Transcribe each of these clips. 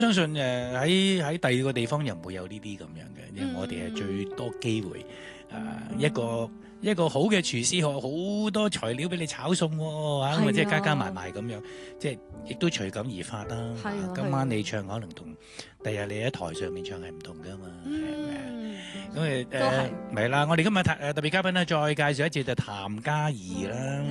相信喺第二個地方又唔會有呢啲咁樣嘅，因為我哋係最多機會一個好嘅廚師學好多材料俾你炒餸喎，咁即係加埋咁樣，即係亦都隨感而發啦。今晚你唱可能同第日你喺台上面唱係唔同噶嘛，係咪？咁咪啦，我哋今日特別嘉賓咧，再介紹一次就譚嘉儀啦。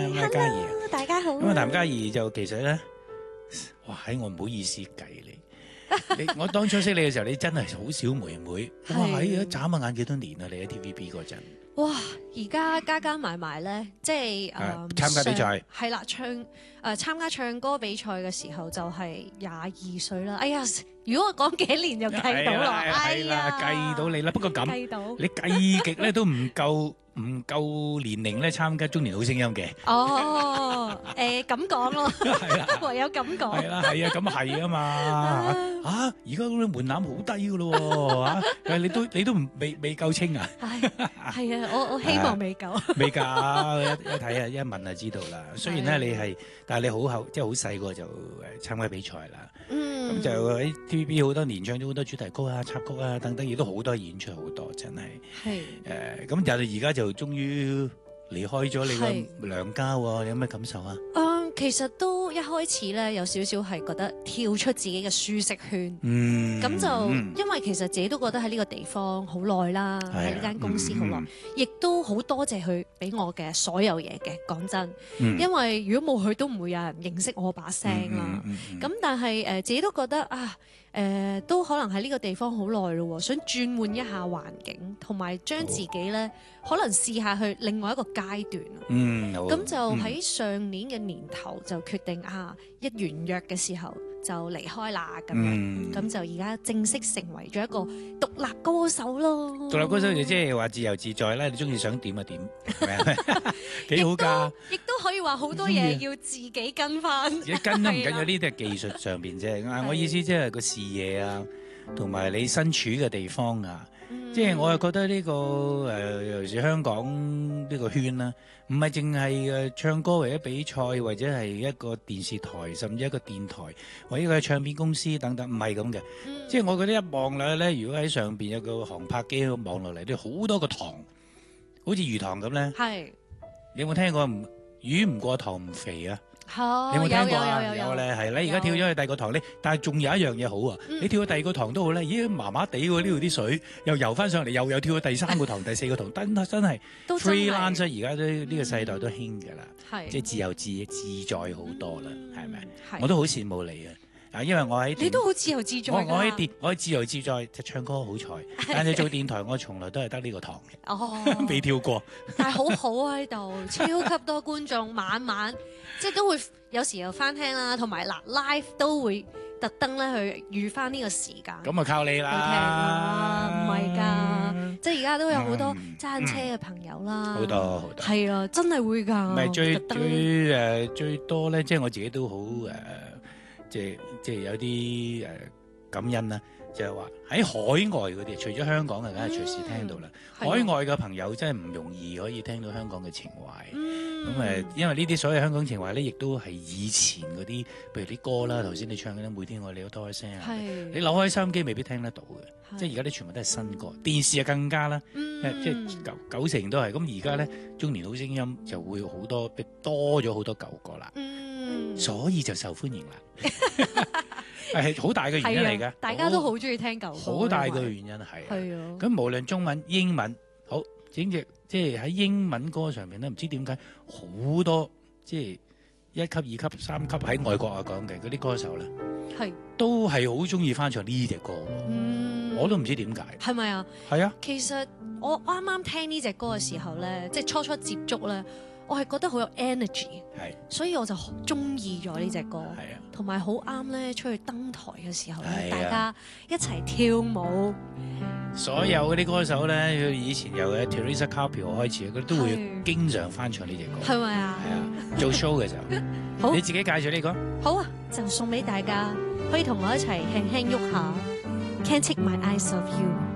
Hello， 大家好。 咁啊，譚嘉儀就其實咧，哇！我唔好意思計你。我當初識你嘅時候，你真係好小妹妹。哇！眨下眼幾多年啦？你喺 TVB 嗰陣。 哇！而家加埋咧，即係參加比賽係啦，參加唱歌比賽嘅時候就係22歲啦。哎呀，如果我講幾年就計到啦， 係啦，計到你啦。不過咁，你計極咧都唔夠年齡咧參加中年好聲音嘅。 哦，咁講咯， 係啦， 唯有咁講。 係啦，係啊，咁係啊嘛。而家嗰啲門檻好低噶咯喎，你都未夠清啊？ 係啊，我希望未夠。 未夠，一睇一問就知道啦。雖然咧你係，但係你好後，即係好細個就參加比賽啦。咁就喺 TVB 好多年唱咗好多主題曲啊、插曲啊等等，亦都好多演出，好多真係。係咁但係而家就終於離開咗你個娘家喎，你有咩感受啊？ 其實都一開始咧有少少係覺得跳出自己嘅舒適圈，咁就因為其實自己都覺得喺呢個地方好耐啦，喺呢間公司好耐，亦都好多謝佢俾我嘅所有嘢嘅。講真，因為如果冇佢都唔會有人認識我把聲啦。咁但係自己都覺得都可能喺呢個地方好耐咯，想轉換一下環境，同埋將自己咧可能試下去另外一個階段。咁就喺上年嘅年頭就決定一完約嘅時候就離開啦咁樣，咁就而家正式成為咗一個獨立歌手咯。 獨立歌手就即係話自由自在啦，你中意想點就點，係咪啊？幾好㗎！ 亦都可以話好多嘢要自己跟翻。 自己跟都唔緊要，呢啲係技術上邊啫。我意思即係個視野啊，同埋你身處嘅地方啊。即係我係覺得呢個尤其是香港呢個圈啦，唔係淨係唱歌或者比賽，或者係一個電視台，甚至一個電台或者一個唱片公司等等，唔係咁嘅。即係我覺得一望落去咧，如果喺上邊有個航拍機望落嚟，都好多個塘，好似魚塘咁咧。係，你有冇聽過魚唔過塘唔肥啊？你有冇聽過啊？有咧，係咧。而家跳咗去第二個塘咧，但係仲有一樣嘢好啊！你跳去第二個塘都好咧，咦麻麻地喎，呢度啲水又游翻上嚟，又跳去第3個塘、第4個塘，真係 freelance 而家都呢個世代都興㗎啦，即係自由自在好多啦，係咪？我都好羨慕你啊！因為我喺你都好自由自在。我喺自由自在，就唱歌好彩，但係做電台我從來都係得呢個塘嘅，未跳過。 但係好好啊呢度，超級多觀眾，晚即係都會有時又翻聽啦，同埋live 都會特登咧去預翻呢個時間。咁啊靠你啦！唔係㗎，即係而家都有好多揸車嘅朋友啦，好多係啊，真係會㗎。 唔係最多咧，即係我自己都好即係有啲感恩啦，就係話喺海外嗰啲，除咗香港嘅，梗係隨時聽到啦。海外嘅朋友真係唔容易可以聽到香港嘅情懷。咁因為呢啲所謂香港情懷咧，亦都係以前嗰啲，譬如啲歌啦，頭先你唱嘅每天愛你好多聲啊，你扭開收音機未必聽得到嘅。即係而家啲全部都係新歌，電視啊更加啦，即係90%都係。咁而家咧，中年好聲音就會好多咗好多舊歌啦。所以就受歡迎啦，係好大嘅原因嚟㗎。大家都好中意聽舊歌， 好大嘅原因係啊。咁無論中文、英文，好整隻即係喺英文歌上面咧，唔知點解好多即係1級、2級、3級喺外國啊講嘅嗰啲歌手咧，都係好中意翻唱呢隻歌。我都唔知點解。係咪啊？係啊。其實我啱啱聽呢隻歌嘅時候咧，即係初接觸咧。我係覺得好有 energy，所以我就中意咗呢隻歌，同埋好啱咧出去登台嘅時候咧，大家一齊跳舞。所有嗰啲歌手咧，佢以前由 Teresa Carpio 開始，佢都會經常翻唱呢隻歌。係咪啊？係啊，做 show 嘅時候。好，你自己介紹呢個。好啊，就送俾大家，可以同我一齊輕輕喐下。Can't take my eyes off you。